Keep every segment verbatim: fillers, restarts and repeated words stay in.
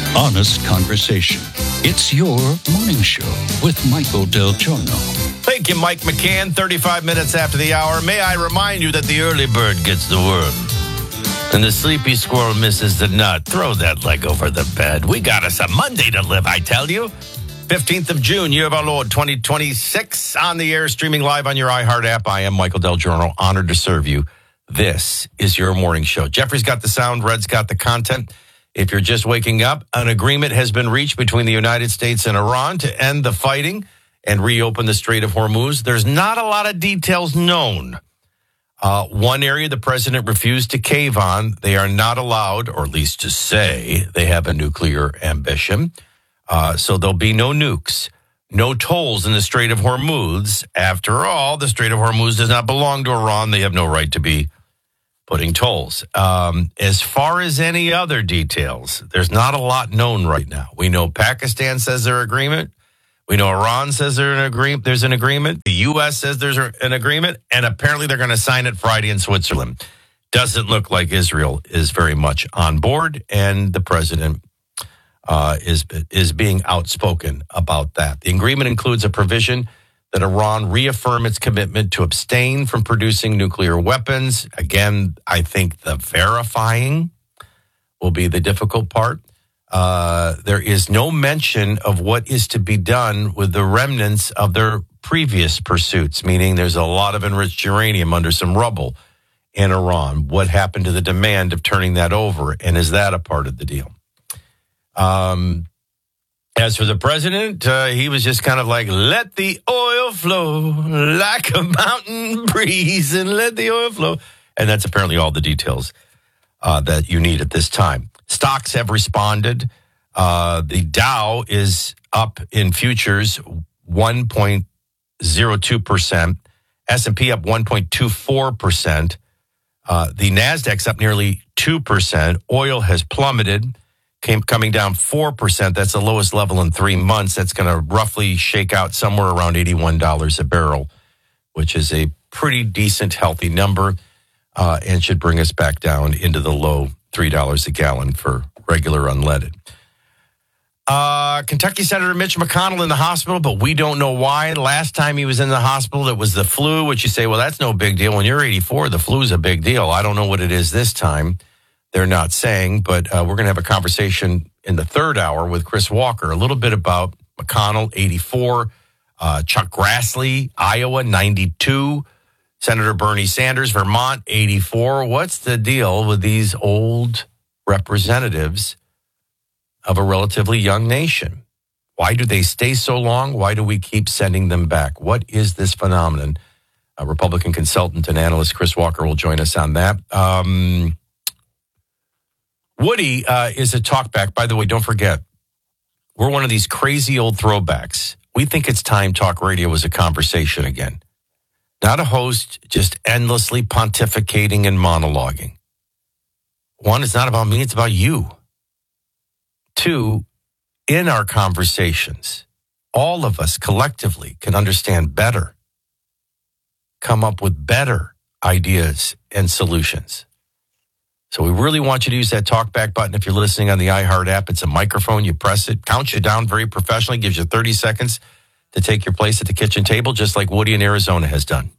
Honest conversation. It's your morning show with Michael Del Giorno. Thank you, Mike McCann. thirty-five minutes after the hour. May I remind you that the early bird gets the worm and the sleepy squirrel misses the nut. Throw that leg over the bed. We got us a Monday to live, I tell you. fifteenth of June, year of our Lord, twenty twenty-six, on the air, streaming live on your iHeart app. I am Michael Del Giorno, honored to serve you. This is your morning show. Jeffrey's got the sound, Red's got the content. If you're just waking up, an agreement has been reached between the United States and Iran to end the fighting and reopen the Strait of Hormuz. There's not a lot of details known. Uh, one area the president refused to cave on. They are not allowed, or at least to say, they have a nuclear ambition. Uh, so there'll be no nukes, no tolls in the Strait of Hormuz. After all, the Strait of Hormuz does not belong to Iran. They have no right to be putting tolls. Um, as far as any other details, there's not a lot known right now. We know Pakistan says their agreement. We know Iran says there's an agreement. There's an agreement. The U S says there's an agreement, and apparently they're going to sign it Friday in Switzerland. Doesn't look like Israel is very much on board, and the president uh, is is being outspoken about that. The agreement includes a provision that Iran reaffirm its commitment to abstain from producing nuclear weapons. Again, I think the verifying will be the difficult part. Uh, there is no mention of what is to be done with the remnants of their previous pursuits, meaning there's a lot of enriched uranium under some rubble in Iran. What happened to the demand of turning that over, and is that a part of the deal? Um, as for the president, uh, he was just kind of like, let the oil flow like a mountain breeze and let the oil flow. And that's apparently all the details uh, that you need at this time. Stocks have responded. Uh, the Dow is up in futures one point zero two percent. S and P up one point two four percent. Uh, the NASDAQ's up nearly two percent. Oil has plummeted, came coming down four percent. That's the lowest level in three months. That's going to roughly shake out somewhere around eighty-one dollars a barrel, which is a pretty decent, healthy number, uh, and should bring us back down into the low three dollars a gallon for regular unleaded. Uh, Kentucky Senator Mitch McConnell in the hospital, but we don't know why. Last time he was in the hospital, it was the flu, which you say, well, that's no big deal. When you're eighty-four, the flu is a big deal. I don't know what it is this time. They're not saying, but uh, we're going to have a conversation in the third hour with Chris Walker, a little bit about McConnell, eighty-four, uh, Chuck Grassley, Iowa, ninety-two, Senator Bernie Sanders, Vermont, eighty-four. What's the deal with these old representatives of a relatively young nation? Why do they stay so long? Why do we keep sending them back? What is this phenomenon? A Republican consultant and analyst Chris Walker will join us on that. Um, Woody uh, is a talkback. By the way, don't forget, we're one of these crazy old throwbacks. We think it's time talk radio was a conversation again. Not a host, just endlessly pontificating and monologuing. One, it's not about me, it's about you. Two, in our conversations, all of us collectively can understand better, come up with better ideas and solutions. So we really want you to use that talkback button. If you're listening on the iHeart app, it's a microphone. You press it, counts you down very professionally, gives you thirty seconds to take your place at the kitchen table, just like Woody in Arizona has done.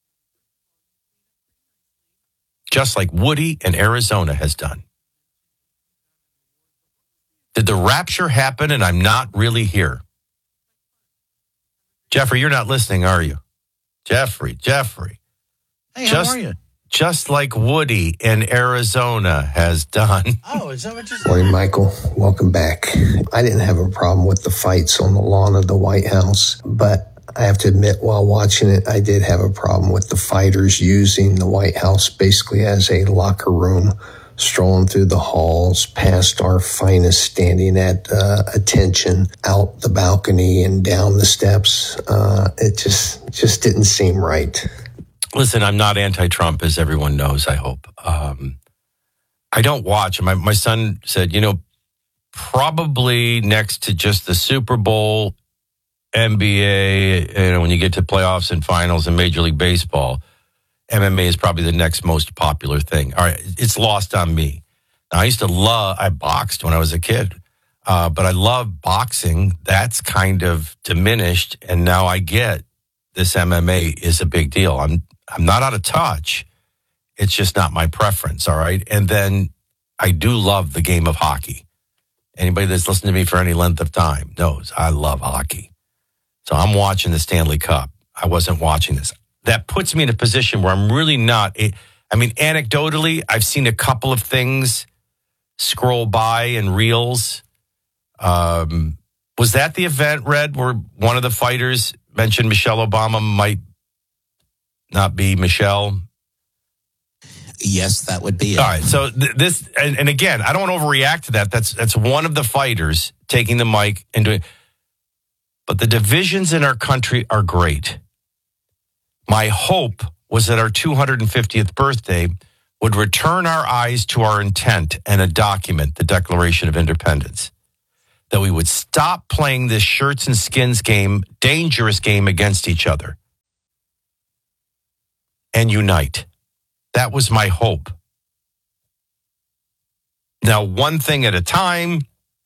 Just like Woody in Arizona has done. Did the rapture happen and I'm not really here? Jeffrey, you're not listening, are you? Jeffrey, Jeffrey. Hey, just, how are you? Just like Woody in Arizona has done. Oh, is that what you're saying? Morning, Michael. Welcome back. I didn't have a problem with the fights on the lawn of the White House, but I have to admit, while watching it, I did have a problem with the fighters using the White House basically as a locker room, strolling through the halls, past our finest standing at uh, attention, out the balcony and down the steps. Uh, it just just didn't seem right. Listen, I'm not anti-Trump, as everyone knows, I hope. Um, I don't watch. My, my son said, you know, probably next to just the Super Bowl, N B A, you know, when you get to playoffs and finals in Major League Baseball, M M A is probably the next most popular thing. All right, it's lost on me. Now, I used to love, I boxed when I was a kid. Uh, but I love boxing. That's kind of diminished. And now I get this M M A is a big deal. I'm I'm not out of touch. It's just not my preference, all right? And then I do love the game of hockey. Anybody that's listened to me for any length of time knows I love hockey. So I'm watching the Stanley Cup. I wasn't watching this. That puts me in a position where I'm really not. I mean, anecdotally, I've seen a couple of things scroll by in reels. Um, was that the event, Red, where one of the fighters mentioned Michelle Obama might not be Michelle? Yes, that would be it. All right. So th- this, and, and again, I don't want to overreact to that. That's that's one of the fighters taking the mic and doing. But the divisions in our country are great. My hope was that our two hundred fiftieth birthday would return our eyes to our intent and a document, the Declaration of Independence. That we would stop playing this shirts and skins game, dangerous game against each other, and unite. That was my hope. Now, one thing at a time,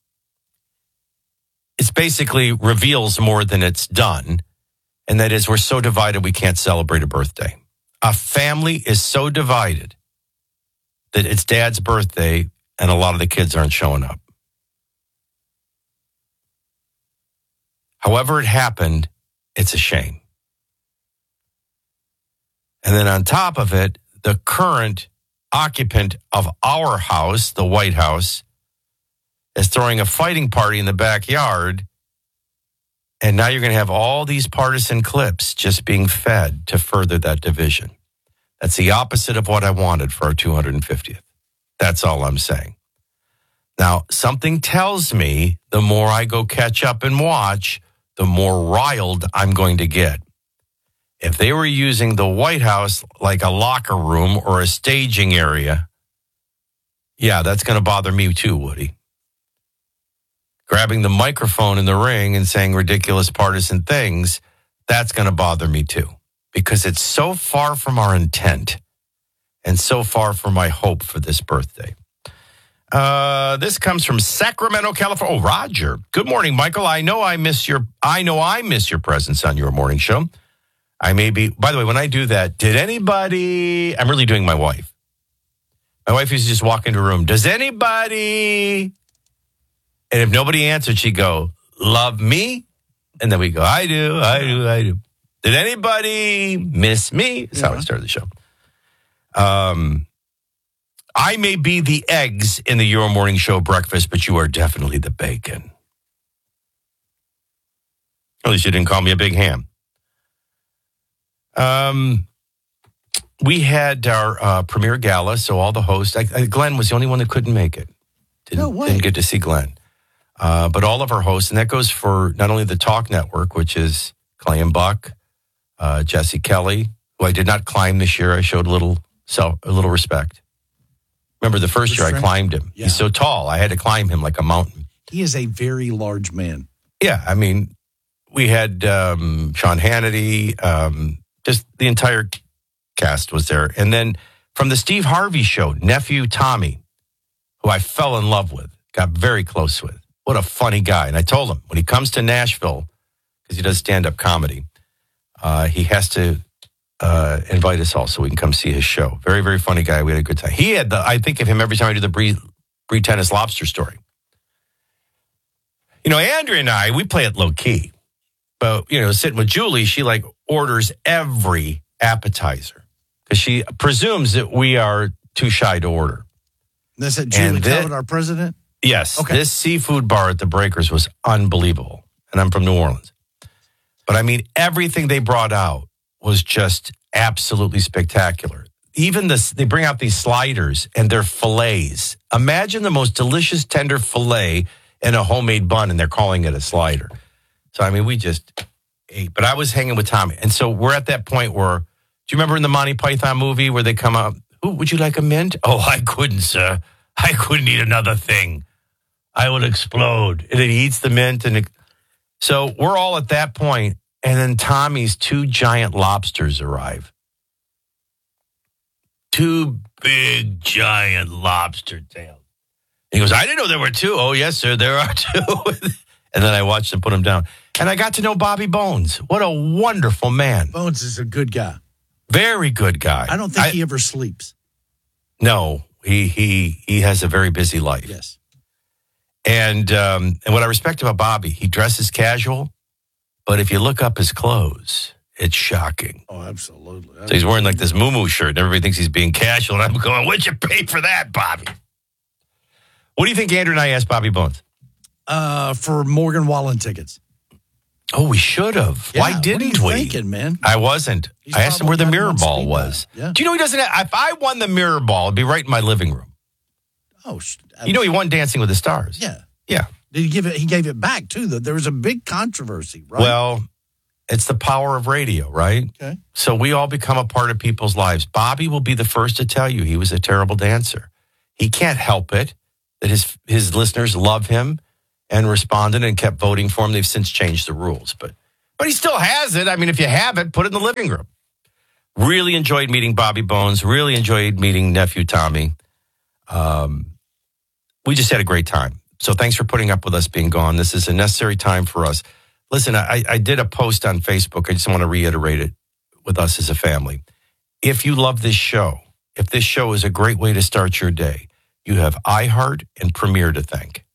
it's basically reveals more than it's done. And that is, we're so divided we can't celebrate a birthday. A family is so divided that it's dad's birthday and a lot of the kids aren't showing up. However it happened, it's a shame. And then on top of it, the current occupant of our house, the White House, is throwing a fighting party in the backyard. And now you're going to have all these partisan clips just being fed to further that division. That's the opposite of what I wanted for our two hundred fiftieth. That's all I'm saying. Now, something tells me the more I go catch up and watch, the more riled I'm going to get. If they were using the White House like a locker room or a staging area, yeah, that's going to bother me too, Woody. Grabbing the microphone in the ring and saying ridiculous partisan things, that's going to bother me too. Because it's so far from our intent and so far from my hope for this birthday. Uh, this comes from Sacramento, California. Oh, Roger. Good morning, Michael. I know I miss your, I know I miss your presence on your morning show. I may be, by the way, when I do that, did anybody, I'm really doing my wife. My wife used to just walk into a room. Does anybody, and if nobody answered, she'd go, love me? And then we go, I do, I do, I do. Did anybody miss me? That's yeah. how I started the show. Um, I may be the eggs in the Your Morning Show breakfast, but you are definitely the bacon. At least you didn't call me a big ham. Um, we had our uh, premiere gala, so all the hosts. I, I, Glenn was the only one that couldn't make it. Didn't, no way. Didn't get to see Glenn. Uh, but all of our hosts, and that goes for not only the Talk Network, which is Clay and Buck, uh, Jesse Kelly, who I did not climb this year. I showed a little, so a little respect. Remember the first year I climbed him. Yeah. He's so tall, I had to climb him like a mountain. He is a very large man. Yeah, I mean, we had um, Sean Hannity. Um, Just the entire cast was there. And then from the Steve Harvey show, nephew Tommy, who I fell in love with, got very close with. What a funny guy. And I told him, when he comes to Nashville, because he does stand-up comedy, uh, he has to uh, invite us all so we can come see his show. Very, very funny guy. We had a good time. He had the, I think of him every time I do the Bree, Bree Tennis Lobster story. You know, Andrea and I, we play it low-key. But, you know, sitting with Julie, she like orders every appetizer because she presumes that we are too shy to order. This at Julie Calvin, our president? Yes. Okay. This seafood bar at the Breakers was unbelievable. And I'm from New Orleans. But I mean, everything they brought out was just absolutely spectacular. Even this, they bring out these sliders and they're fillets. Imagine the most delicious tender fillet in a homemade bun and they're calling it a slider. So, I mean, we just ate. But I was hanging with Tommy. And so we're at that point where, do you remember in the Monty Python movie where they come out, ooh, would you like a mint? Oh, I couldn't, sir. I couldn't eat another thing. I would explode. And then he eats the mint. And it, so we're all at that point. And then Tommy's two giant lobsters arrive. Two big, giant lobster tails. He goes, I didn't know there were two. Oh, yes, sir, there are two. And then I watched him put them down. And I got to know Bobby Bones. What a wonderful man. Bones is a good guy. Very good guy. I don't think I, he ever sleeps. No, he he he has a very busy life. Yes. And um, and what I respect about Bobby, he dresses casual, but if you look up his clothes, it's shocking. Oh, absolutely. So he's wearing like this muumuu shirt, and everybody thinks he's being casual. And I'm going, what'd you pay for that, Bobby? What do you think Andrew and I asked Bobby Bones? Uh, for Morgan Wallen tickets. Oh, we should have. Yeah, Why didn't what are you we? thinking, man? I wasn't. He's I asked him where the probably mirror got him on ball speed was. dial. Yeah. Do you know he doesn't have, if I won the mirror ball, it'd be right in my living room. Oh, sh- You know he won Dancing with the Stars. Yeah. Yeah. Did he give it? He gave it back too. Though there was a big controversy, right? Well, it's the power of radio, right? Okay. So we all become a part of people's lives. Bobby will be the first to tell you he was a terrible dancer. He can't help it that his his listeners love him and responded and kept voting for him. They've since changed the rules, but but he still has it. I mean, if you have it, put it in the living room. Really enjoyed meeting Bobby Bones. Really enjoyed meeting nephew Tommy. Um, we just had a great time. So thanks for putting up with us being gone. This is a necessary time for us. Listen, I, I did a post on Facebook. I just want to reiterate it with us as a family. If you love this show, if this show is a great way to start your day, you have iHeart and Premiere to thank.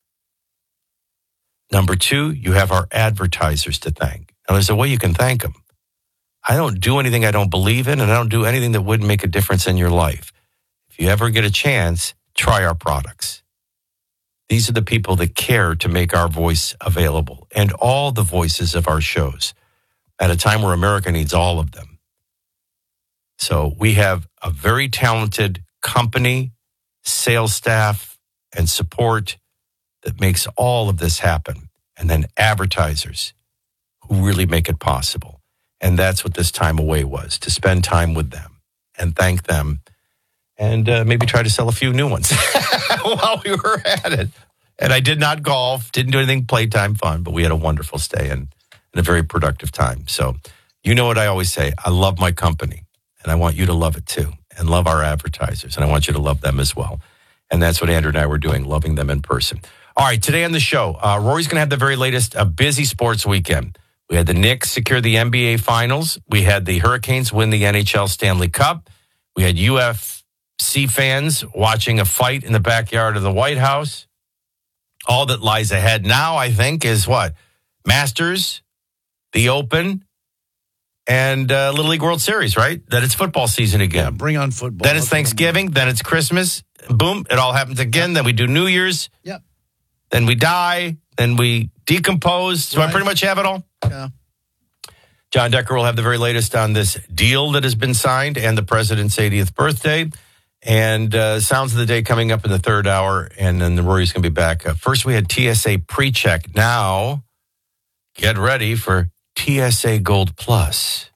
Number two, you have our advertisers to thank. Now, there's a way you can thank them. I don't do anything I don't believe in, and I don't do anything that wouldn't make a difference in your life. If you ever get a chance, try our products. These are the people that care to make our voice available and all the voices of our shows at a time where America needs all of them. So we have a very talented company, sales staff, and support that makes all of this happen. And then advertisers who really make it possible. And that's what this time away was, to spend time with them and thank them. And uh, maybe try to sell a few new ones while we were at it. And I did not golf, didn't do anything playtime fun, but we had a wonderful stay and, and a very productive time. So you know what I always say, I love my company, and I want you to love it too, and love our advertisers, and I want you to love them as well. And that's what Andrew and I were doing, loving them in person. All right, today on the show, uh, Rory's going to have the very latest, a busy sports weekend. We had the Knicks secure the N B A Finals. We had the Hurricanes win the N H L Stanley Cup. We had U F C fans watching a fight in the backyard of the White House. All that lies ahead now, I think, is what? Masters, the Open, and uh, Little League World Series, right? That it's football season again. Yeah, bring on football. Then it's Thanksgiving. Then it's Christmas. Boom, it all happens again. Then we do New Year's. Yep. Then we die. Then we decompose. So Right. I pretty much have it all. Yeah. John Decker will have the very latest on this deal that has been signed and the president's eightieth birthday. And uh, sounds of the day coming up in the third hour. And then the Rory's going to be back. Uh, first, we had T S A pre-check. Now, get ready for T S A Gold Plus.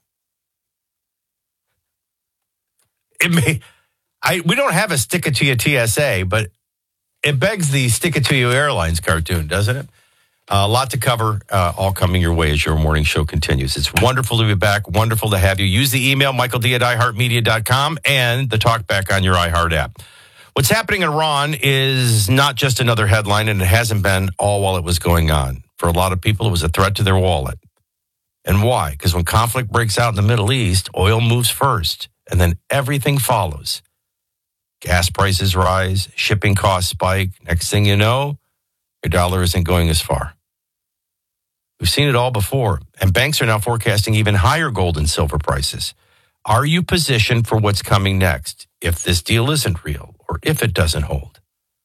It may, I we don't have a stick it to you T S A, but it begs the stick it to you airlines cartoon, doesn't it? Uh, a lot to cover, uh, all coming your way as your morning show continues. It's wonderful to be back. Wonderful to have you. Use the email, michael d at i heart media dot com, and the talkback on your iHeart app. What's happening in Iran is not just another headline, and it hasn't been all while it was going on. For a lot of people, it was a threat to their wallet. And why? Because when conflict breaks out in the Middle East, oil moves first, and then everything follows. Gas prices rise, shipping costs spike. Next thing you know, your dollar isn't going as far. We've seen it all before, and banks are now forecasting even higher gold and silver prices. Are you positioned for what's coming next if this deal isn't real or if it doesn't hold?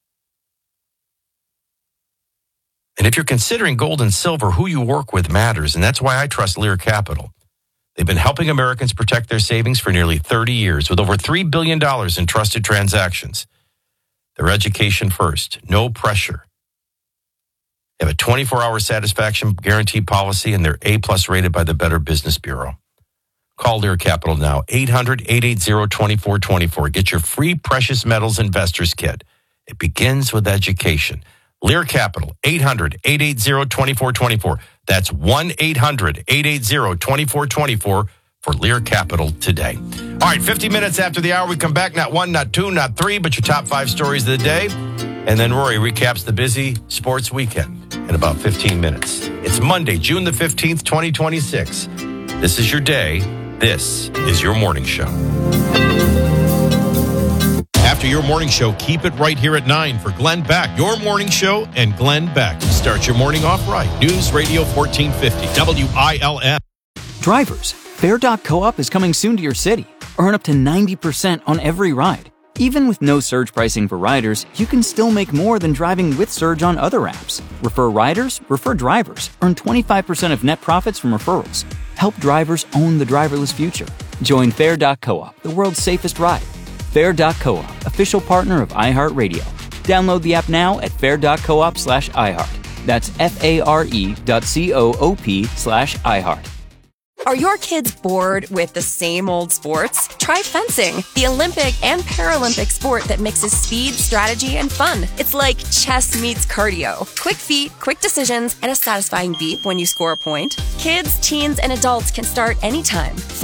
And if you're considering gold and silver, who you work with matters, and that's why I trust Lear Capital. They've been helping Americans protect their savings for nearly thirty years with over three billion dollars in trusted transactions. Their education first, no pressure. They have a twenty-four hour satisfaction guarantee policy, and they're A-plus rated by the Better Business Bureau. Call Lear Capital now, eight hundred, eight eight zero, two four two four. Get your free Precious Metals Investors Kit. It begins with education. Lear Capital, eight hundred, eight eight zero, two four two four. That's one eight hundred, eight eight zero, two four two four for Lear Capital today. All right, fifty minutes after the hour, we come back. Not one, not two, not three, but your top five stories of the day. And then Rory recaps the busy sports weekend in about fifteen minutes. It's Monday, June the fifteenth, twenty twenty-six. This is your day. This is your morning show. After your morning show, keep it right here at nine for Glenn Beck. Your morning show and Glenn Beck. Start your morning off right. News Radio fourteen fifty, W I L F. Drivers, Fare dot co-op is coming soon to your city. Earn up to ninety percent on every ride. Even with no surge pricing for riders, you can still make more than driving with Surge on other apps. Refer riders, refer drivers. Earn twenty-five percent of net profits from referrals. Help drivers own the driverless future. Join Fare dot co-op, the world's safest ride. Fare dot co-op, official partner of iHeartRadio. Download the app now at fare dot coop slash iHeart. That's F-A-R-E dot C-O-O-P slash iHeart. Are your kids bored with the same old sports? Try fencing, the Olympic and Paralympic sport that mixes speed, strategy, and fun. It's like chess meets cardio. Quick feet, quick decisions, and a satisfying beep when you score a point. Kids, teens, and adults can start anytime.